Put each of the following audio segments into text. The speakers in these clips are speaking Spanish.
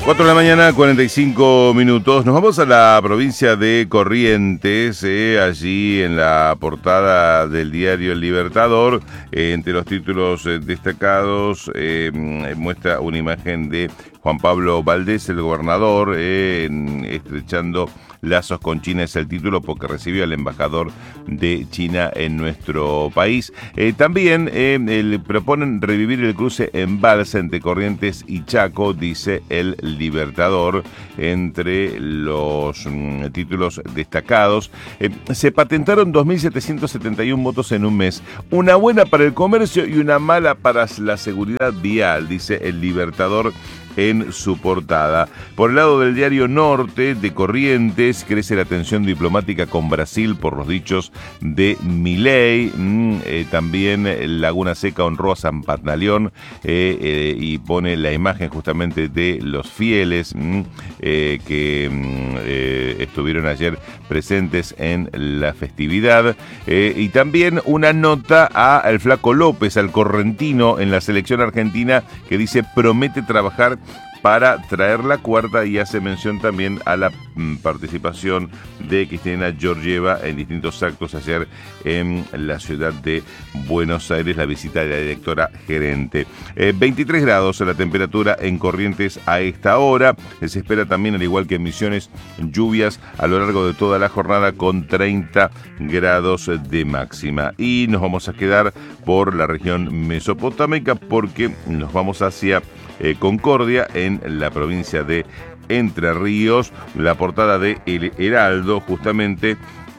4 de la mañana, 45 minutos. Nos vamos a la provincia de Corrientes, allí en la portada del diario El Libertador, entre los títulos destacados, muestra una imagen de Juan Pablo Valdés, el gobernador, estrechando lazos con China, es el título, porque recibió al embajador de China en nuestro país. También proponen revivir el cruce en balsa entre Corrientes y Chaco, dice el Libertador, entre los títulos destacados. Se patentaron 2.771 motos en un mes, una buena para el comercio y una mala para la seguridad vial, dice el Libertador en su portada. Por el lado del diario Norte de Corrientes, crece la tensión diplomática con Brasil por los dichos de Milei. También Laguna Seca honró a San Pantaleón y pone la imagen justamente de los fieles que estuvieron ayer presentes en la festividad. Y también una nota al Flaco López, al correntino en la selección argentina, que dice promete trabajar para traer la cuarta, y hace mención también a la participación de Cristina Georgieva en distintos actos ayer en la ciudad de Buenos Aires, la visita de la directora gerente. 23 grados la temperatura en Corrientes a esta hora. Se espera también, al igual que en Misiones, lluvias a lo largo de toda la jornada con 30 grados de máxima. Y nos vamos a quedar por la región mesopotámica porque nos vamos hacia Concordia, en la provincia de Entre Ríos. La portada de El Heraldo, justamente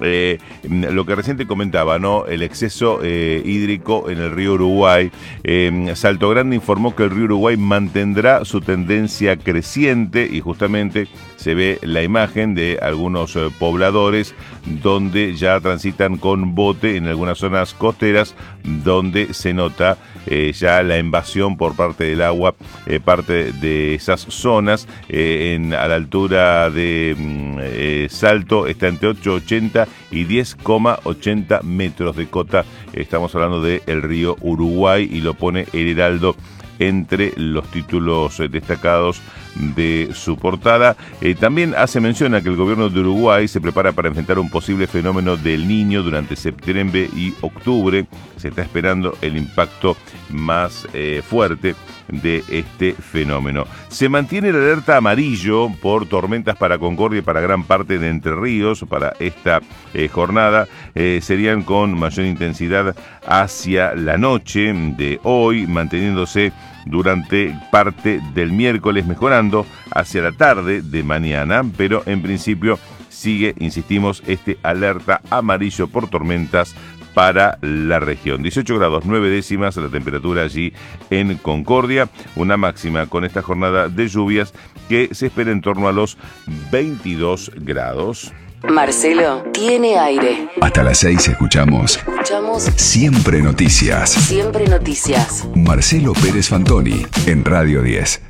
lo que recién te comentaba, ¿no? El exceso hídrico en el río Uruguay. Salto Grande informó que el río Uruguay mantendrá su tendencia creciente, y justamente se ve la imagen de algunos pobladores donde ya transitan con bote en algunas zonas costeras, donde se nota ya la invasión por parte del agua, parte de esas zonas. A la altura de Salto está entre 8,80 y 10,80 metros de cota. Estamos hablando del río Uruguay, y lo pone El Heraldo entre los títulos destacados de su portada. También hace mención a que el gobierno de Uruguay se prepara para enfrentar un posible fenómeno del Niño durante septiembre y octubre. Se está esperando el impacto más fuerte de este fenómeno. Se mantiene la alerta amarillo por tormentas para Concordia y para gran parte de Entre Ríos para esta jornada. Serían con mayor intensidad hacia la noche de hoy, manteniéndose durante parte del miércoles, mejorando hacia la tarde de mañana, pero en principio sigue, insistimos, este alerta amarillo por tormentas para la región. 18 grados 9 décimas la temperatura allí en Concordia, una máxima con esta jornada de lluvias que se espera en torno a los 22 grados. Marcelo tiene aire. Hasta las 6 escuchamos Siempre Noticias. Siempre Noticias. Marcelo Pérez Fantoni en Radio 10.